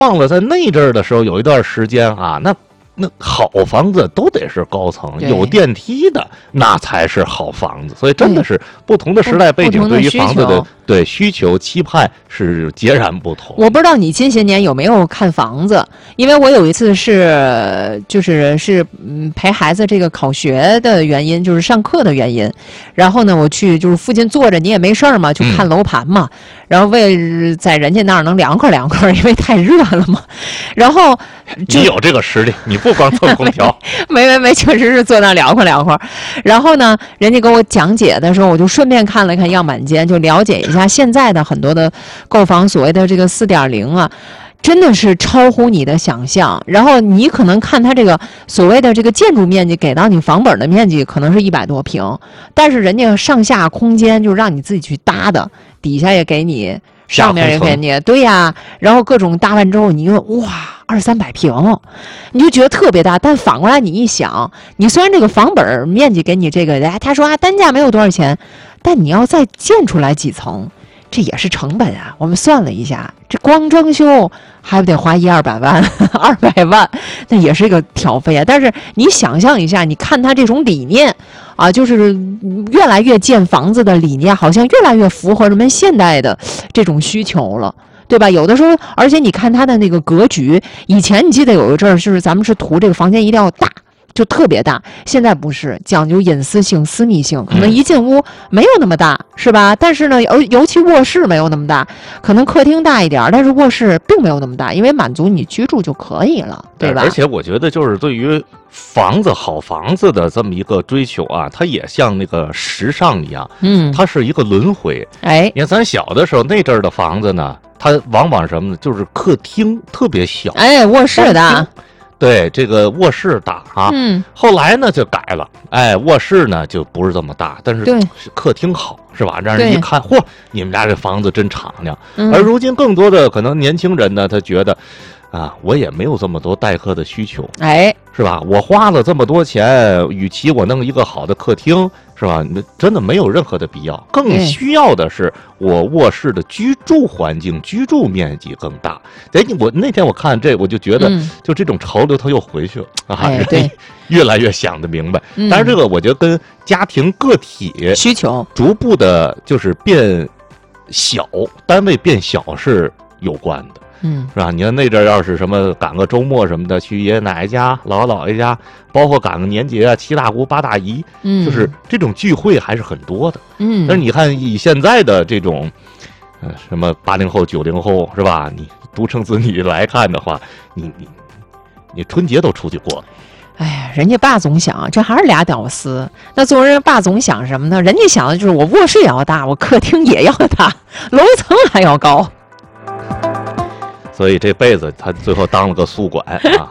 忘了在那阵儿的时候，有一段时间啊，那好房子都得是高层，有电梯的那才是好房子。所以真的是不同的时代背景，对于房子的需求期盼是截然不同。 我不知道你近些年有没有看房子，因为我有一次是陪孩子这个考学的原因，就是上课的原因，然后呢我去就是附近坐着你也没事儿嘛，就看楼盘嘛，然后为在人家那儿能凉快凉快，因为太热了嘛，然后你有这个实力，你不光蹭空调。 没，确实是坐那凉快凉快。然后呢，人家给我讲解的时候，我就顺便看了看样板间，就了解一下现在的很多的购房所谓的这个4.0啊，真的是超乎你的想象。然后你可能看它这个所谓的这个建筑面积给到你房本的面积可能是100多平，但是人家上下空间就让你自己去搭的，底下也给你，上面也给你，对呀，然后各种搭完之后，你就哇，200-300平，你就觉得特别大。但反过来你一想，你虽然这个房本面积给你这个，他说啊单价没有多少钱，但你要再建出来几层，这也是成本啊。我们算了一下，这光装修还不得花100-200万，200万，那也是一个挑费啊。但是你想象一下，你看他这种理念啊，就是越来越建房子的理念，好像越来越符合人们现代的这种需求了。对吧？有的时候，而且你看它的那个格局，以前你记得有一阵儿，就是咱们是图这个房间一定要大，就特别大。现在不是，讲究隐私性、私密性，可能一进屋没有那么大，是吧？但是呢，尤其卧室没有那么大，可能客厅大一点，但是卧室并没有那么大，因为满足你居住就可以了，对吧？ 而且我觉得，就是对于好房子的这么一个追求啊，它也像那个时尚一样，它是一个轮回。 哎， 你看咱小的时候那阵儿的房子呢，它往往什么呢？就是客厅特别小， 哎，卧室大， 对，这个卧室大啊。后来呢就改了，哎，卧室呢就不是这么大，但是客厅好，是吧？让人一看，嚯，你们家这房子真敞亮。而如今更多的可能年轻人呢，他觉得啊，我也没有这么多待客的需求， 哎， 是吧？我花了这么多钱，与其我弄一个好的客厅，是吧？那真的没有任何的必要。更需要的是我卧室的居住环境、居住面积更大。哎，我那天我看这，我就觉得，就这种潮流它又回去了啊！ 对， 越来越想得明白。但是这个我觉得跟家庭个体需求逐步的，就是变小，单位变小是有关的。是吧？你看那阵儿要是什么赶个周末什么的，去爷爷奶奶家、姥姥姥爷家，包括赶个年节啊，7大姑8大姨，就是这种聚会还是很多的。但是你看以现在的这种，什么80后、90后，是吧？你独生子女来看的话，你春节都出去过。 哎呀，人家爸总想，这还是俩屌丝。那作为人爸总想什么呢？人家想的就是我卧室也要大，我客厅也要大，楼层还要高。 所以这辈子他最后当了个宿管啊，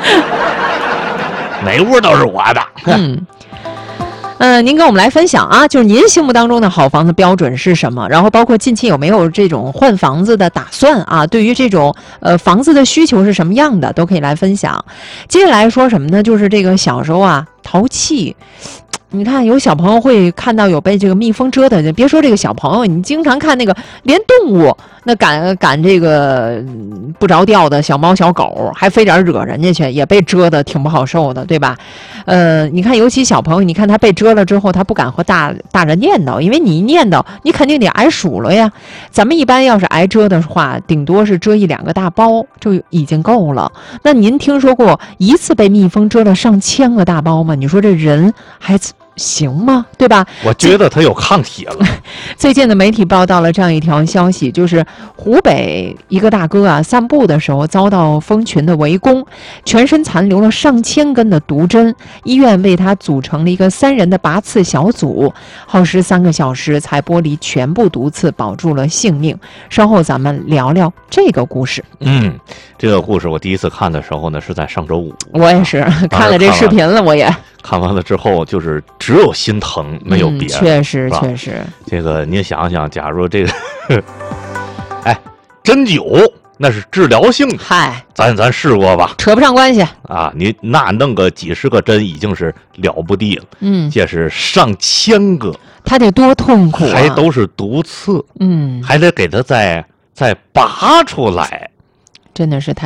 哪屋都是我的。您跟我们来分享啊，就是您心目当中的好房子标准是什么？然后包括近期有没有这种换房子的打算啊？对于这种房子的需求是什么样的，都可以来分享。接下来说什么呢？就是这个小时候啊，淘气。你看，有小朋友会看到有被这个蜜蜂蛰的，别说这个小朋友，你经常看那个连动物那赶这个不着调的小猫小狗，还非点惹人家去，也被蛰的挺不好受的，对吧？你看，尤其小朋友，你看他被蛰了之后，他不敢和大人念叨，因为你一念叨，你肯定得挨数了呀。咱们一般要是挨蛰的话，顶多是蛰1-2个大包就已经够了。那您听说过一次被蜜蜂蛰了上千个大包吗？你说这人还行吗？对吧？ 我觉得他有抗体了。 最近的媒体报道了这样一条消息，就是湖北一个大哥啊，散步的时候遭到蜂群的围攻，全身残留了上千根的毒针，医院为他组成了一个3人的拔刺小组，耗时3个小时才剥离全部毒刺，保住了性命。稍后咱们聊聊这个故事。 这个故事我第一次看的时候呢，是在上周5。 我也是看了这视频了，我也看完了之后，就是只有心疼，没有别的。 确实。 这个您想想，假如这个，哎，针灸那是治疗性的， 嗨， 咱试过吧？ 扯不上关系啊！你那弄个几10个针已经是了不地了，这是上千个， 他得多痛苦啊！ 还都是毒刺，还得给他再拔出来。 真的是太